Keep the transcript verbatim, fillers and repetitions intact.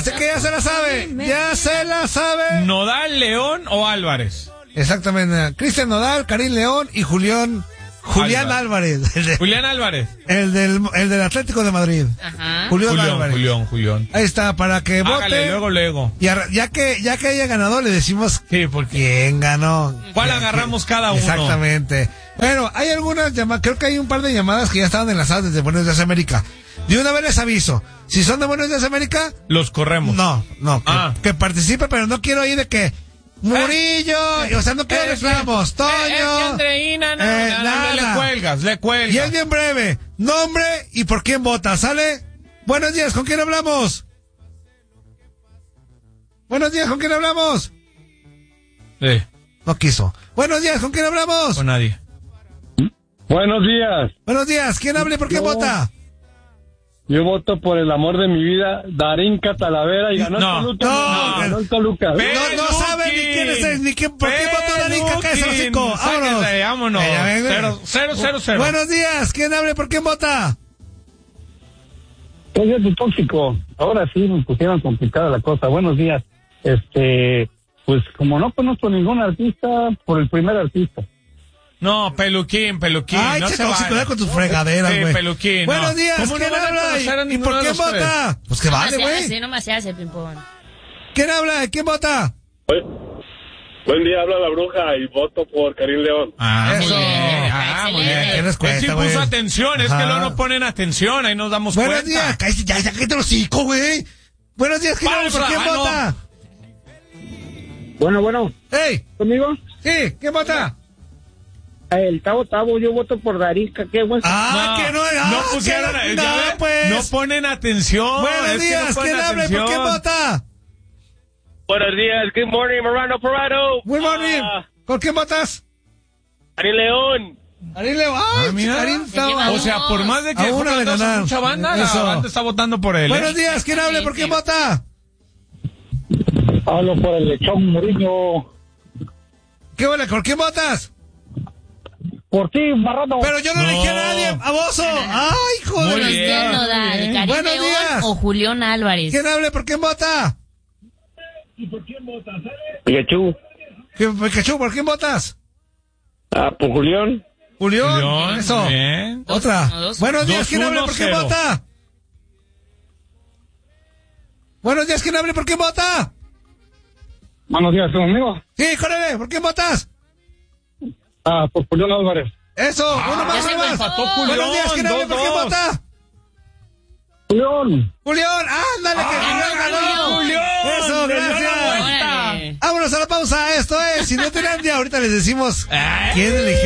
Así que ya se la sabe, ya se la sabe. ¿Nodal, León o Álvarez? Exactamente, Cristian Nodal, Karim León y Julián Julián Álvarez. Álvarez. El de, Julián Álvarez. El del, el del Atlético de Madrid. Ajá. Julián, Julián Álvarez. Julián, Julián. Ahí está, para que vote. Hágale, luego, luego. Y a, ya que ya que haya ganado, le decimos sí, porque quién ganó. ¿Cuál agarramos cada uno? Exactamente. Bueno, hay algunas llamadas, creo que hay un par de llamadas que ya estaban enlazadas desde Buenos Días América. De una vez les aviso, si son de Buenos Días América, los corremos. No, no, que, ah. que participe, pero no quiero ir de que Murillo, eh, o sea, no quiero eh, reclamos, Toño. Eh, eh, Andreina, no, eh, no, nada. Le cuelgas, le cuelgas. Y es bien breve, nombre y por quién vota, ¿sale? Buenos días, ¿con quién hablamos? Buenos días, ¿con quién hablamos? Sí. No quiso. Buenos días, ¿con quién hablamos? Con nadie. Buenos días. Buenos días, ¿quién habla y por qué Yo, vota? Yo voto por el amor de mi vida, Darinka Talavera, y ganó no, el Toluca. No, No, ganó el Toluca. No, no saben ni quién es, ni quién, por qué votó Darinka, cállese los cinco. Vámonos. Sáquense, vámonos. Eh, Cero, cero, cero, cero. Buenos días, ¿quién habla y por quién vota? Soy de tóxico. Ahora sí me pusieron complicada la cosa. Buenos días. Este, pues como no conozco ningún artista, por el primer artista. No, peluquín, peluquín. Ay, no che, se tóxico, vaya. ya con tus fregaderas, güey. Sí, peluquín. Buenos no. días, ¿Cómo ¿quién no van a habla? conocer a ¿Y ninguno por de quién los tres? vota? Pues que No vale, me güey. hace, no me se hace, Pimpón. ¿Quién habla? ¿Quién vota? Buen día, habla la bruja y voto por Karim León. Ah, Eso. muy bien. Ah, muy bien. ¿Qué les Él cuesta, sí güey? puso atención, es Ajá. que luego no ponen atención, ahí nos damos Buenos cuenta. días, cállate, ya, ya, cállate los cinco, güey. Buenos días, ¿quién habla y por quién Ah, no. vota? Bueno, bueno, ¡Ey! ¿conmigo? Sí, ¿quién vota? El Tavo Tavo, yo voto por Darinka, qué bueno. Ah, No, que no, ah, no pusieron, que ya no, ve, pues. no ponen atención. Buenos es que días, no ponen ¿quién habla y por quién atención. vota? Buenos días, good morning, Morano Parado. Good morning. Ah, ¿Por quién votas? Karim León. Karim León. Ay, Ah, mira. Karim está- lleva O sea, por más de que A una porque de no ganar. mucha banda, Eso. la banda está votando por él. Buenos ¿eh? días, ¿quién habla y por quién vota? Hablo por el lechón Murillo. ¿Qué huele? ¿Por quién votas? Por ti, Marrano. Pero yo no, No. elegí a nadie, a Bozo. Ay, joder. Muy bien. Cristian Nodal, bien. Karim Buenos León días. o Julián Álvarez. ¿Quién habla y por quién vota? Pikachu. ¿Qué- Pikachu, ¿por quién votas? Ah, por Julián. Julián. Julián, Eso. bien. Otra. uno, dos. Buenos días, Dos, ¿quién uno, habla y por quién cero. vota? Buenos días, ¿quién habla y por quién vota? Buenos días, conmigo. Sí, córrele, ¿por quién votas? Ah, por Julián Álvarez. Eso, uno más, ya se uno más. empató Julián, Buenos días, ¿quién habla y por quién dos, dos. vota? Julián. Julián, ándale, que Julián ganó. Julián, Eso, le dio la gracias. vuelta. Órale. Vámonos a la pausa, esto es, si no tienen ya, ahorita les decimos Ay. quién eligió.